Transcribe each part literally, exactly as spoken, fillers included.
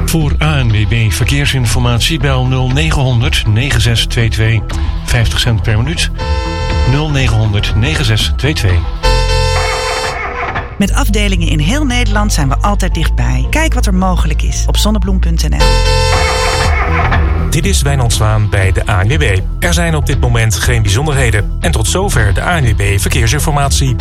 Voor A N W B Verkeersinformatie bel nul negen negen zes twee twee. vijftig cent per minuut. nul negen negen zes twee twee. Met afdelingen in heel Nederland zijn we altijd dichtbij. Kijk wat er mogelijk is op zonnebloem punt n l. Dit is Wijnand Zwaan bij de A N W B. Er zijn op dit moment geen bijzonderheden. En tot zover de A N W B Verkeersinformatie.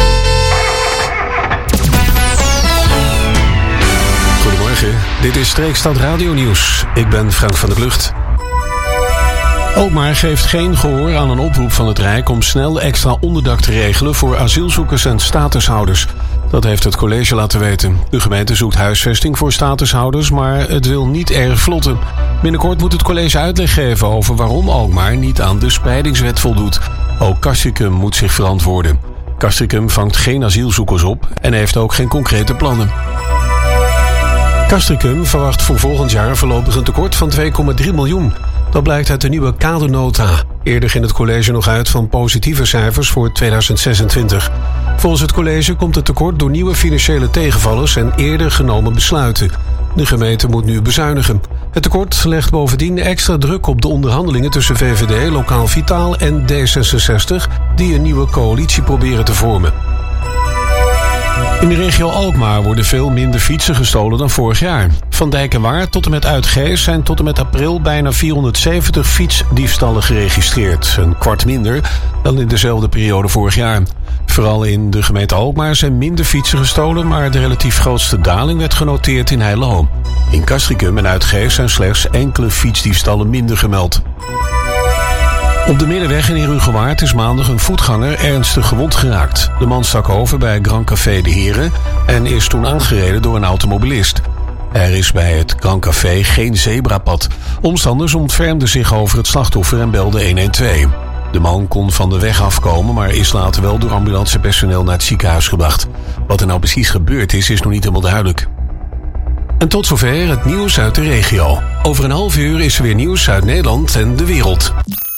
Goedemorgen, dit is Streekstad Radio Nieuws. Ik ben Frank van der Klucht. Alkmaar geeft geen gehoor aan een oproep van het Rijk om snel extra onderdak te regelen voor asielzoekers en statushouders. Dat heeft het college laten weten. De gemeente zoekt huisvesting voor statushouders, maar het wil niet erg vlotten. Binnenkort moet het college uitleg geven over waarom Alkmaar niet aan de spreidingswet voldoet. Ook Castricum moet zich verantwoorden. Castricum vangt geen asielzoekers op en heeft ook geen concrete plannen. Castricum verwacht voor volgend jaar voorlopig een tekort van twee komma drie miljoen. Dat blijkt uit de nieuwe kadernota. Eerder ging het college nog uit van positieve cijfers voor tweeduizend zesentwintig. Volgens het college komt het tekort door nieuwe financiële tegenvallers en eerder genomen besluiten. De gemeente moet nu bezuinigen. Het tekort legt bovendien extra druk op de onderhandelingen tussen V V D, Lokaal Vitaal en D zesenzestig... die een nieuwe coalitie proberen te vormen. In de regio Alkmaar worden veel minder fietsen gestolen dan vorig jaar. Van Dijk en Waard tot en met Uitgeest zijn tot en met april bijna vierhonderdzeventig fietsdiefstallen geregistreerd. Een kwart minder dan in dezelfde periode vorig jaar. Vooral in de gemeente Alkmaar zijn minder fietsen gestolen, maar de relatief grootste daling werd genoteerd in Heilo. In Castricum en Uitgeest zijn slechts enkele fietsdiefstallen minder gemeld. Op de Middenweg in Herugewaard is maandag een voetganger ernstig gewond geraakt. De man stak over bij Grand Café De Heren en is toen aangereden door een automobilist. Er is bij het Grand Café geen zebrapad. Omstanders ontfermden zich over het slachtoffer en belden honderdtwaalf. De man kon van de weg afkomen, maar is later wel door ambulancepersoneel naar het ziekenhuis gebracht. Wat er nou precies gebeurd is, is nog niet helemaal duidelijk. En tot zover het nieuws uit de regio. Over een half uur is er weer nieuws uit Nederland en de wereld.